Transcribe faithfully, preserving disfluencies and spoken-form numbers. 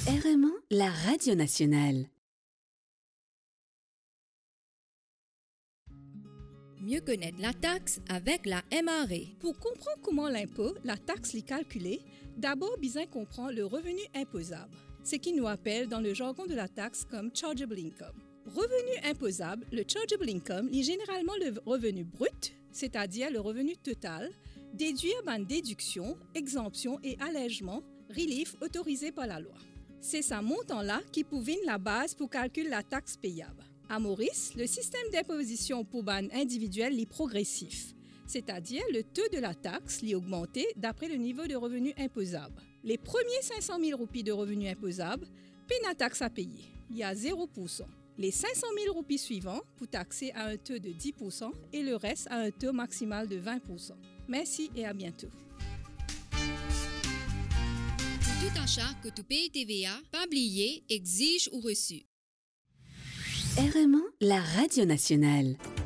R M un, la radio nationale. Mieux connaître la taxe avec la M R E. Pour comprendre comment l'impôt, la taxe est calculée, d'abord besoin comprendre le revenu imposable, ce qui nous appelle dans le jargon de la taxe comme chargeable income. Revenu imposable, le chargeable income est généralement le revenu brut, c'est-à-dire le revenu total, déduit par déduction, exemption et allègement, relief autorisé par la loi. C'est ce montant-là qui pouvine la base pour calculer la taxe payable. À Maurice, le système d'imposition pour ban individuel est progressif, c'est-à-dire le taux de la taxe est augmenté d'après le niveau de revenu imposable. Les premiers cinq cent mille roupies de revenu imposable paient la taxe à payer, il y a zéro pour cent. Les cinq cent mille roupies suivants pour taxer à un taux de dix pour cent et le reste à un taux maximal de vingt pour cent. Merci et à bientôt. Tout achat que tu payes T V A, pas oublié, exige ou reçu. R M un, la radio nationale.